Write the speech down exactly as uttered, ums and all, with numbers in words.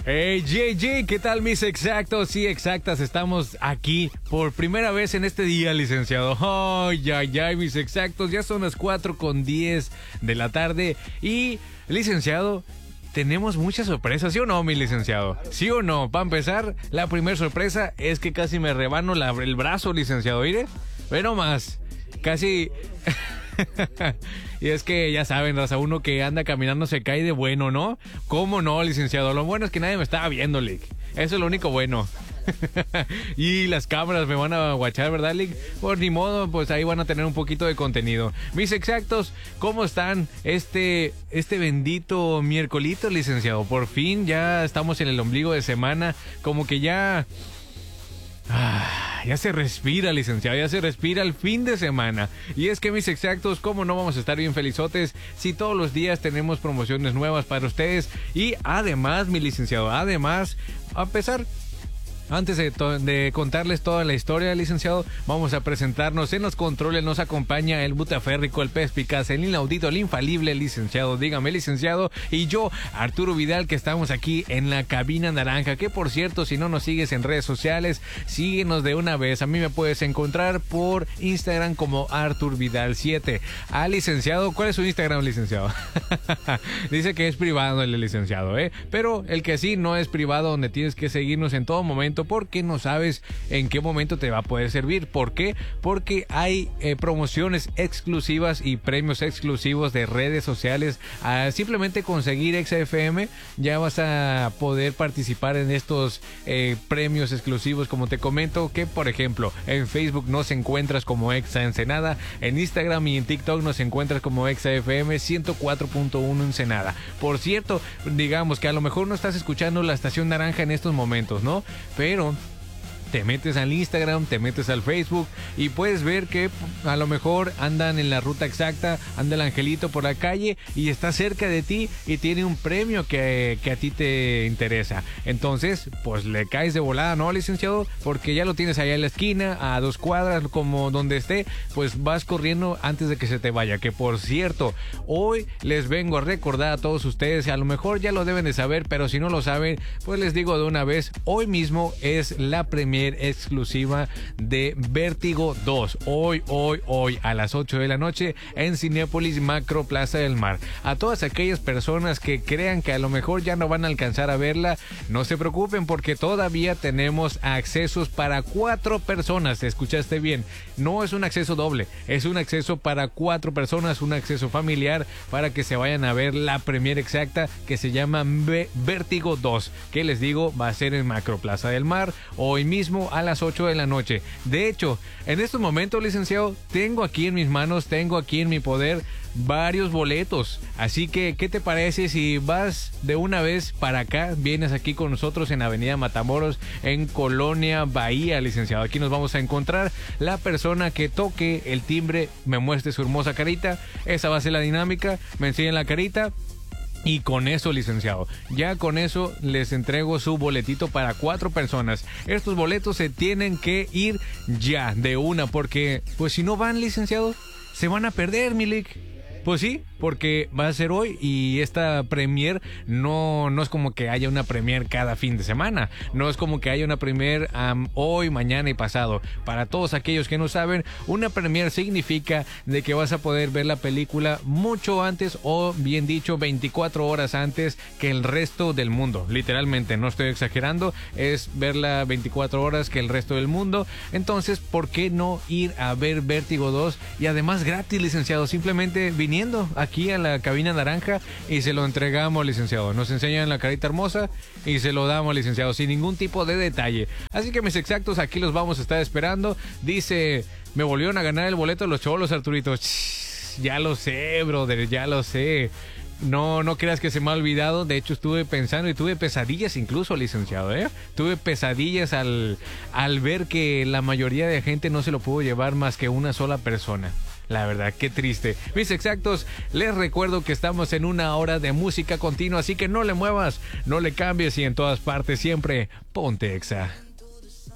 Hey, J J, ¿qué tal mis exactos y exactas? Estamos aquí por primera vez en este día, licenciado. Ay, ay, ay, mis exactos, ya son las cuatro con diez de la tarde y, licenciado, tenemos muchas sorpresas, ¿sí o no, mi licenciado? ¿Sí o no? Para empezar, la primera sorpresa es que casi me rebano la, el brazo, licenciado. ¿Mire? Ve nomás, casi... Y es que ya saben, raza, uno que anda caminando se cae de bueno, ¿no? ¿Cómo no, licenciado? Lo bueno es que nadie me estaba viendo, Lick. Eso es lo único bueno. Y las cámaras me van a guachar, ¿verdad, Lick? Por ni modo, pues ahí van a tener un poquito de contenido. Mis exactos, ¿cómo están este, este bendito miércolito, licenciado? Por fin ya estamos en el ombligo de semana, como que ya... Ah, ya se respira, licenciado, ya se respira el fin de semana. Y es que, mis exactos, ¿cómo no vamos a estar bien felizotes si todos los días tenemos promociones nuevas para ustedes? Y además, mi licenciado, además, a pesar... Antes de, de contarles toda la historia, licenciado, vamos a presentarnos. En los controles nos acompaña el butaférrico, el pez picaz, el inaudito, el infalible, licenciado. Dígame, licenciado. Y yo, Arturo Vidal, que estamos aquí en la cabina naranja. Que, por cierto, si no nos sigues en redes sociales, síguenos de una vez. A mí me puedes encontrar por Instagram como Artur Vidal siete. Ah, licenciado, ¿cuál es su Instagram, licenciado? Dice que es privado el licenciado, ¿eh? Pero el que sí no es privado, donde tienes que seguirnos en todo momento, porque no sabes en qué momento te va a poder servir. ¿Por qué? Porque hay eh, promociones exclusivas y premios exclusivos de redes sociales. A simplemente conseguir Exa F M ya vas a poder participar en estos eh, premios exclusivos, como te comento, que por ejemplo en Facebook nos encuentras como Exa Ensenada, en Instagram y en TikTok nos encuentras como Exa F M ciento cuatro punto uno Ensenada. Por cierto, digamos que a lo mejor no estás escuchando la estación naranja en estos momentos, ¿no? Pero Pero te metes al Instagram, te metes al Facebook y puedes ver que a lo mejor andan en la ruta exacta, anda el angelito por la calle y está cerca de ti y tiene un premio que, que a ti te interesa. Entonces, pues le caes de volada, ¿no, licenciado? Porque ya lo tienes allá en la esquina, a dos cuadras, como donde esté, pues vas corriendo antes de que se te vaya. Que por cierto, hoy les vengo a recordar a todos ustedes, a lo mejor ya lo deben de saber, pero si no lo saben, pues les digo de una vez, hoy mismo es la premiere exclusiva de Vértigo dos. Hoy, hoy, hoy a las ocho de la noche en Cinépolis Macro Plaza del Mar. A todas aquellas personas que crean que a lo mejor ya no van a alcanzar a verla, no se preocupen porque todavía tenemos accesos para cuatro personas. ¿Escuchaste bien? No es un acceso doble, es un acceso para cuatro personas, un acceso familiar para que se vayan a ver la premiere exacta que se llama Vértigo dos, que les digo va a ser en Macro Plaza del Mar hoy mismo a las ocho de la noche. De hecho, en estos momentos, licenciado, tengo aquí en mis manos, tengo aquí en mi poder varios boletos. Así que, ¿qué te parece si vas de una vez para acá? Vienes aquí con nosotros en Avenida Matamoros, en Colonia Bahía, licenciado. Aquí nos vamos a encontrar. La persona que toque el timbre me muestre su hermosa carita. Esa va a ser la dinámica. Me enseñan la carita. Y con eso, licenciado, ya con eso les entrego su boletito para cuatro personas. Estos boletos se tienen que ir ya, de una, porque pues si no van, licenciado, se van a perder, Milik. Pues sí, porque va a ser hoy y esta premier no, no es como que haya una premier cada fin de semana. No es como que haya una premier um, hoy, mañana y pasado. Para todos aquellos que no saben, una premier significa de que vas a poder ver la película mucho antes, o bien dicho, veinticuatro horas antes que el resto del mundo. Literalmente, no estoy exagerando, es verla veinticuatro horas que el resto del mundo. Entonces, ¿por qué no ir a ver Vértigo dos? Y además gratis, licenciado, simplemente viniendo aquí a la cabina naranja y se lo entregamos, licenciado. Nos enseñan la carita hermosa y se lo damos, licenciado, sin ningún tipo de detalle. Así que mis exactos, aquí los vamos a estar esperando. Dice, me volvieron a ganar el boleto los cholos, Arturito. Shh, ya lo sé, brother, ya lo sé. No, no creas que se me ha olvidado. De hecho, estuve pensando y tuve pesadillas incluso, licenciado, ¿eh? Tuve pesadillas al, al ver que la mayoría de gente no se lo pudo llevar más que una sola persona. La verdad, qué triste. Mis exactos, les recuerdo que estamos en una hora de música continua, así que no le muevas, no le cambies y en todas partes siempre ponte Exa.